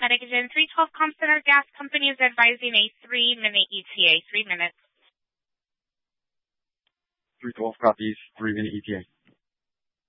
Medicagen 312 Com Center Gas Company is advising a 3-minute ETA. 3 minutes. 312 copies, 3-minute ETA.